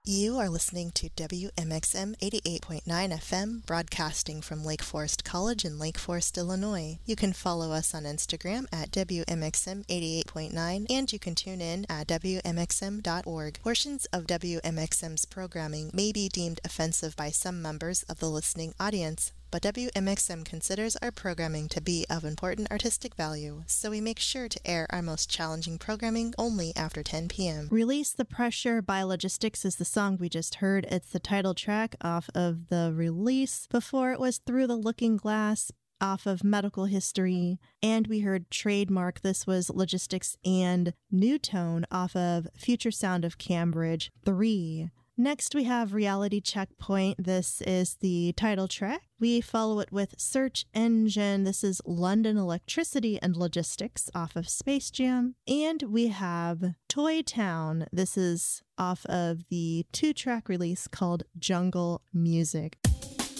You are listening to WMXM 88.9 FM, broadcasting from Lake Forest College in Lake Forest, Illinois. You can follow us on Instagram at WMXM 88.9, and you can tune in at WMXM.org. Portions of WMXM's programming may be deemed offensive by some members of the listening audience, but WMXM considers our programming to be of important artistic value, so we make sure to air our most challenging programming only after 10 p.m. Release the Pressure by Logistics is the song we just heard. It's the title track off of the release. Before it was Through the Looking Glass off of Medical History, and we heard Trademark. This was Logistics and New Tone off of Future Sound of Cambridge 3. Next, we have Reality Checkpoint. This is the title track. We follow it with Search Engine. This is London Electricity and Logistics off of Space Jam. And we have Toy Town. This is off of the 2-track release called Jungle Music.